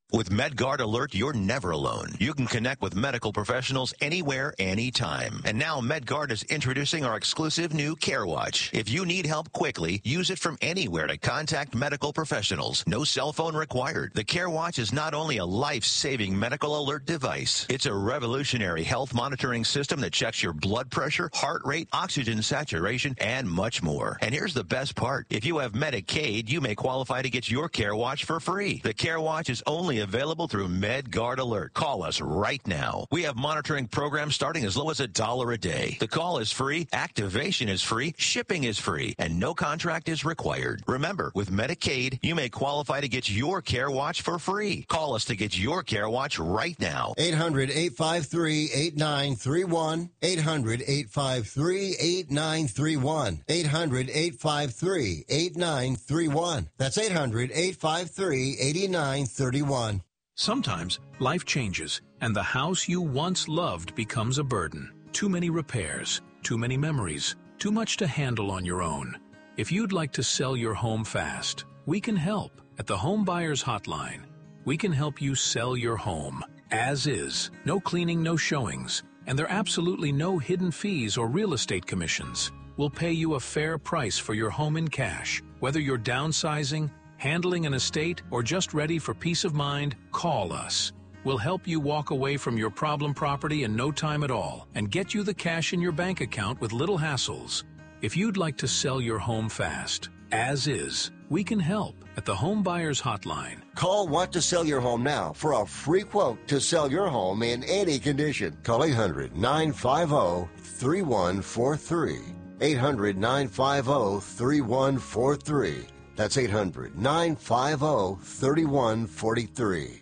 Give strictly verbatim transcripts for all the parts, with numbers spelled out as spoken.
With MedGuard Alert, you're never alone. You can connect with medical professionals anywhere, anytime. And now MedGuard is introducing our exclusive new CareWatch. If you need help quickly, use it from anywhere to contact medical professionals. No cell phone required. The CareWatch is not only a life-saving medical alert device, it's a revolutionary health monitoring system that checks your blood pressure, heart rate, oxygen saturation, and much more. And here's the best part. If you have Medicaid, you may qualify to get your CareWatch for free. The CareWatch is only available through MedGuard Alert. Call us right now. We have monitoring programs starting as low as a dollar a day. The call is free, activation is free, shipping is free, and no contract is required. Remember, with Medicaid, you may qualify to get your CareWatch for free. Call us to get your CareWatch right now. eight hundred, eight five three, eight nine three one. eight hundred, eight five three, eight nine three one. eight hundred, eight five three, eight nine three one. That's eight hundred, eight five three, eight nine three one. Sometimes life changes and the house you once loved becomes a burden. Too many repairs, too many memories, too much to handle on your own. If you'd like to sell your home fast, we can help at the Home Buyers Hotline. We can help you sell your home as is. No cleaning, no showings, and there are absolutely no hidden fees or real estate commissions. We'll pay you a fair price for your home in cash. Whether you're downsizing, handling an estate, or just ready for peace of mind, call us. We'll help you walk away from your problem property in no time at all and get you the cash in your bank account with little hassles. If you'd like to sell your home fast, as is, we can help at the Home Buyers Hotline. Call Want to Sell Your Home now for a free quote to sell your home in any condition. Call eight hundred, nine five zero, three one four three. eight hundred, nine five zero, three one four three. That's eight hundred, nine five zero, three one four three.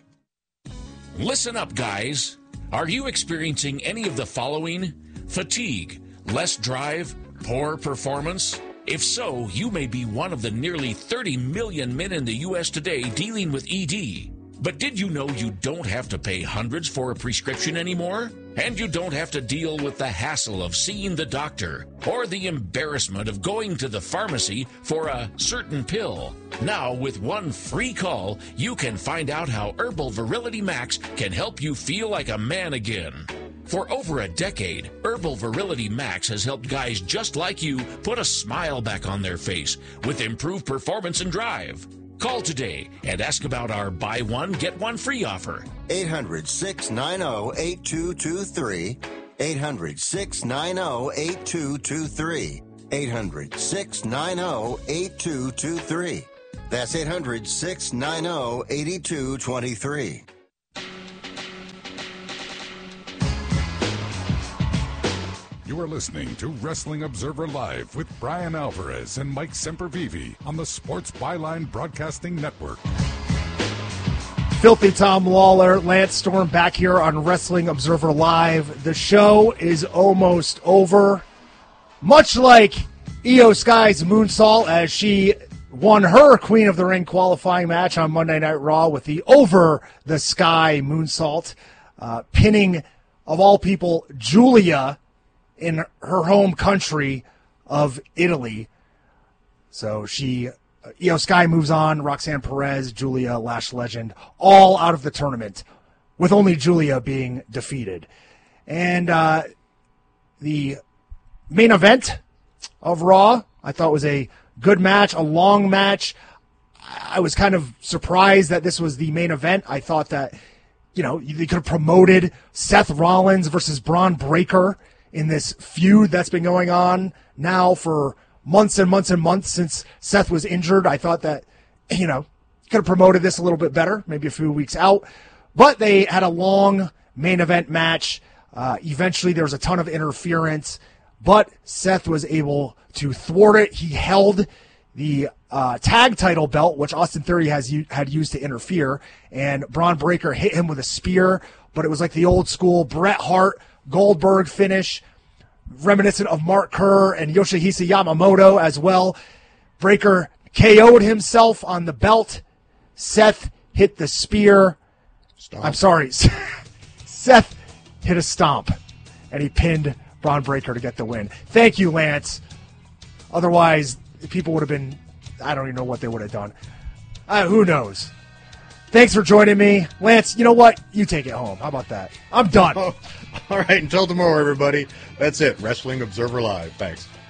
Listen up, guys. Are you experiencing any of the following? Fatigue, less drive, poor performance? If so, you may be one of the nearly thirty million men in the U S today dealing with E D. But did you know you don't have to pay hundreds for a prescription anymore? And you don't have to deal with the hassle of seeing the doctor or the embarrassment of going to the pharmacy for a certain pill. Now, with one free call, you can find out how Herbal Virility Max can help you feel like a man again. For over a decade, Herbal Virility Max has helped guys just like you put a smile back on their face with improved performance and drive. Call today and ask about our buy one, get one free offer. eight hundred, six nine zero, eight two two three. eight hundred, six nine zero, eight two two three. eight hundred, six nine zero, eight two two three. That's eight hundred, six nine zero, eight two two three. You are listening to Wrestling Observer Live with Brian Alvarez and Mike Sempervive on the Sports Byline Broadcasting Network. Filthy Tom Lawler, Lance Storm back here on Wrestling Observer Live. The show is almost over. Much like Io Sky's moonsault as she won her Queen of the Ring qualifying match on Monday Night Raw with the Over the Sky moonsault, uh, pinning, of all people, Julia in her home country of Italy. So she, Io Sky moves on, Roxanne Perez, Julia, Lash Legend, all out of the tournament, with only Julia being defeated. And uh, the main event of Raw, I thought was a good match, a long match. I was kind of surprised that this was the main event. I thought that, you know, they could have promoted Seth Rollins versus Braun Breaker in this feud that's been going on now for months and months and months since Seth was injured. I thought that, you know, could have promoted this a little bit better, maybe a few weeks out. But they had a long main event match. Uh, eventually there was a ton of interference, but Seth was able to thwart it. He held the uh, tag title belt, which Austin Theory has u- had used to interfere, and Braun Breaker hit him with a spear, but it was like the old school Bret Hart Goldberg finish, reminiscent of Mark Kerr and Yoshihisa Yamamoto as well. Breaker K O'd himself on the belt. Seth hit the spear. Stomp. I'm sorry. Seth hit a stomp, and he pinned Braun Breaker to get the win. Thank you, Lance. Otherwise, people would have been, I don't even know what they would have done. Uh, who knows? Thanks for joining me. Lance, you know what? You take it home. How about that? I'm done. Oh, all right, until tomorrow, everybody. That's it. Wrestling Observer Live. Thanks.